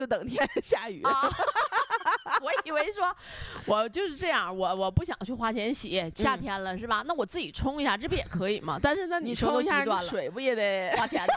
就等天下雨。 我以为说我就是这样，我不想去花钱洗，夏天了是吧？那我自己冲一下，这不也可以吗？但是那你说冲一下， 极端了， 水不也得花钱呢？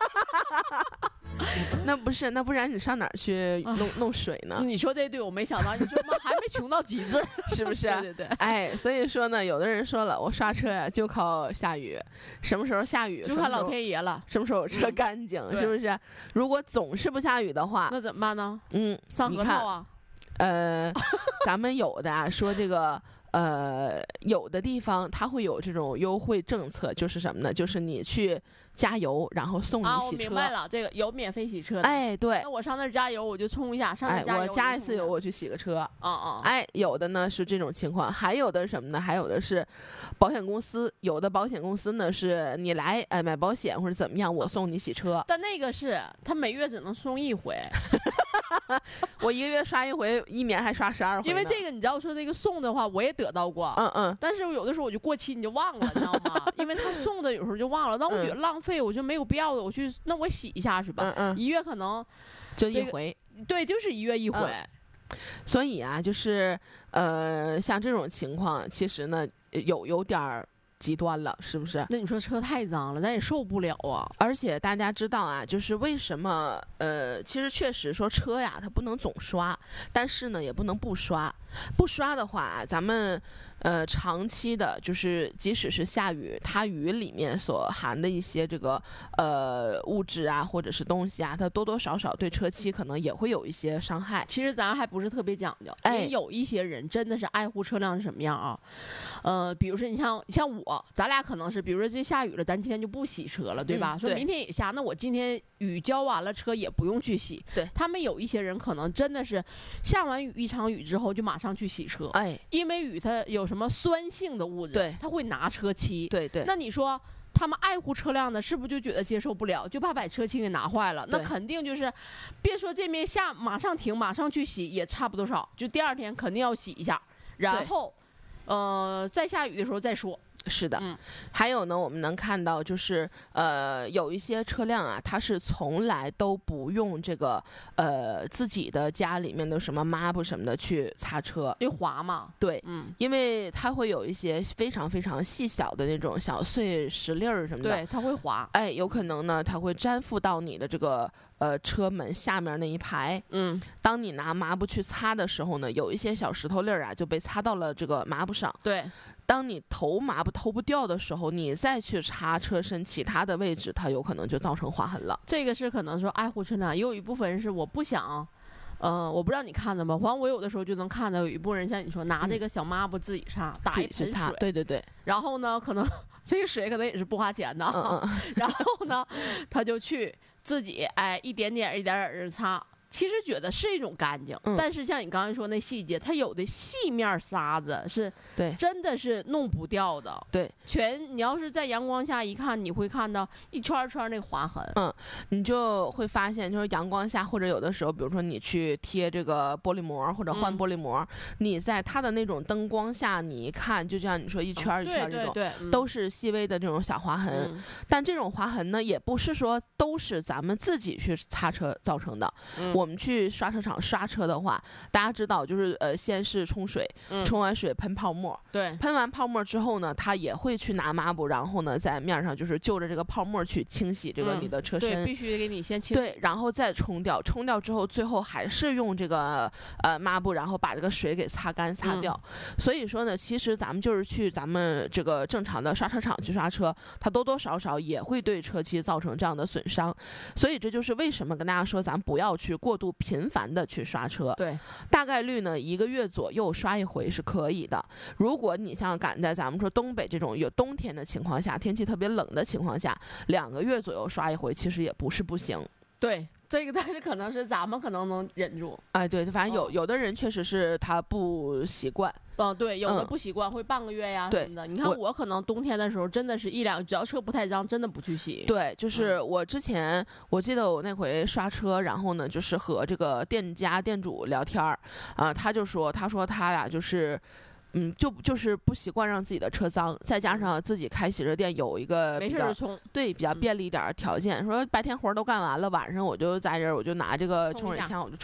那不是，那不然你上哪儿去弄水呢？ 你说这对，我没想到，你说我们还没穷到极致， 是不是？ 对对对。 哎，所以说呢，有的人说了，我刷车呀就靠下雨，什么时候下雨就看老天爷了， 什么时候车干净，是不是？如果总是不下雨的话， 那怎么办呢？上你核桃啊。 咱们有的啊说这个。有的地方它会有这种优惠政策，就是什么呢？就是你去加油，然后送你洗车。 我明白了，这个有免费洗车的。 哎，对。 那我上那儿加油，我就充一下。上那儿加油， 我加一次油，我去洗个车。 哎， 有的呢是这种情况，还有的是什么呢？还有的是保险公司，有的保险公司呢是你来买保险或者怎么样，我送你洗车。 但那个是他每月只能送1回。 我1个月刷1回，1年还刷12回。 因为这个你知道说这个送的话，我也得到过。 但是有的时候我就过期你就忘了，你知道吗？因为他送的有时候就忘了，但我觉得浪费，我觉得没有必要的。我去，那我洗一下是吧？1月可能就1回。 对，就是1月1回。 所以啊，就是像这种情况，其实呢有点极端了，是不是？ 那你说车太脏了，咱也受不了啊。 而且大家知道啊，就是为什么其实确实说车呀，它不能总刷，但是呢也不能不刷。不刷的话，咱们长期的，就是即使是下雨，它雨里面所含的一些这个物质啊，或者是东西啊，它多多少少对车漆可能也会有一些伤害。 其实咱还不是特别讲究，因为有一些人真的是爱护车辆是什么样啊？比如说你像我，咱俩可能是，比如说这下雨了，咱今天就不洗车了，对吧？说明天也下，那我今天雨浇完了，车也不用去洗。 对， 他们有一些人可能真的是下完一场雨之后就马上去洗车，因为雨它有什么酸性的物质， 对， 它会拿车漆， 对。 那你说他们爱护车辆的，是不是就觉得接受不了，就怕把车漆给拿坏了？那肯定就是，别说这面下马上停，马上去洗也差不多少，就第2天肯定要洗一下，然后，再下雨的时候再说。 是的，还有呢，我们能看到就是有一些车辆啊，它是从来都不用这个自己的家里面的什么抹布什么的去擦车， 因为滑嘛。 对，因为它会有一些非常非常细小的那种小碎石粒儿什么的， 对，它会滑。 哎，有可能呢，它会粘附到你的这个车门下面那一排。当你拿抹布去擦的时候呢，有一些小石头粒儿啊就被擦到了这个抹布上。 对。 当你抹布偷不掉的时候，你再去擦车身其他的位置，它有可能就造成划痕了。 这个是可能说爱护车辆，也有一部分人是我不想，我不知道你看的吗？反正我有的时候就能看到有一部分人像你说拿这个小抹布自己擦，打一盆水， 对。 然后呢，可能这个水可能也是不花钱的，然后呢，他就去自己一点点的擦。其实觉得是一种干净，但是像你刚才说那细节，它有的细面沙子是，真的是弄不掉的。 对， 你要是在阳光下一看，你会看到一圈圈那个划痕。 你就会发现，就是阳光下，或者有的时候，比如说你去贴这个玻璃膜或者换玻璃膜，你在它的那种灯光下，你一看，就像你说一圈一圈这种，都是细微的这种小划痕。但这种划痕呢，也不是说都是咱们自己去擦车造成的。我们去刷车场刷车的话，大家知道就是先是冲水，冲完水喷泡沫， 对， 喷完泡沫之后呢，他也会去拿抹布，然后呢在面上就是就着这个泡沫去清洗这个你的车身， 对，必须给你先清， 对，然后再冲掉之后，最后还是用这个抹布，然后把这个水给擦干擦掉。所以说呢，其实咱们就是去咱们这个正常的刷车场去刷车，它多多少少也会对车漆造成这样的损伤。所以这就是为什么跟大家说，咱不要去过度频繁的去刷车。 对， 大概率呢1个月左右刷一回是可以的。如果你像赶在咱们说东北这种有冬天的情况下，天气特别冷的情况下，2个月左右刷一回，其实也不是不行。 对，这个但是可能是咱们可能能忍住。 哎，对，反正有的人确实是他不习惯。 对，有的不习惯，会半个月呀什么的。你看我可能冬天的时候真的是1-2，只要车不太脏，真的不去洗。 对，就是我之前我记得我那回刷车，然后呢就是和这个店主聊天儿，他就说他俩就是就是不习惯让自己的车脏，再加上自己开洗车店有一个没事就冲， 对，比较便利一点的条件，说白天活都干完了，晚上我就在这儿我就拿这个冲水枪我就